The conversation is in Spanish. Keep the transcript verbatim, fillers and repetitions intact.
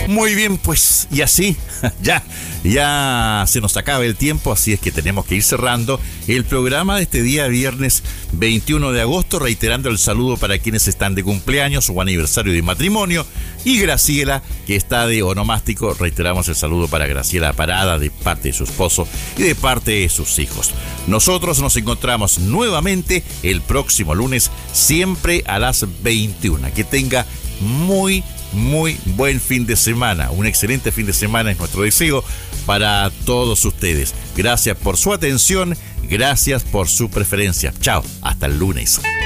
Muy bien, pues, y así, ya, ya se nos acaba el tiempo, así es que tenemos que ir cerrando el programa de este día, viernes veintiuno de agosto, reiterando el saludo para quienes están de cumpleaños o aniversario de matrimonio, y Graciela, que está de onomástico, reiteramos el saludo para Graciela Parada, de parte de su esposo y de parte de sus hijos. Nosotros nos encontramos nuevamente el próximo lunes, siempre a las veintiuna. Que tenga muy Muy buen fin de semana, un excelente fin de semana es nuestro deseo para todos ustedes. Gracias por su atención, gracias por su preferencia. Chao, hasta el lunes.